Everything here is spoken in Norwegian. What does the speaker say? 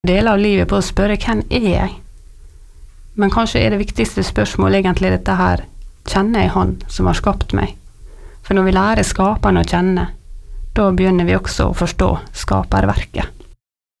Deler av livet på å spørre hvem jeg? Men kanskje det viktigste spørsmålet egentlig dette her, kjenner jeg han som har skapt meg? For når vi lærer skaperen å kjenne, da begynner vi også å forstå skaperverket.